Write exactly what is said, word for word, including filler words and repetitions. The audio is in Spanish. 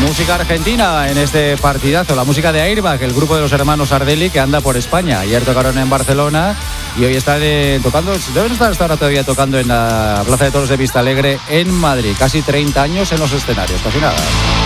música argentina en este partidazo, la música de Airbag, el grupo de los hermanos Ardelli que anda por España. Ayer tocaron en Barcelona y hoy están eh, tocando, deben estar hasta ahora todavía tocando en la Plaza de Toros de Vistalegre en Madrid. Casi treinta años en los escenarios, casi nada.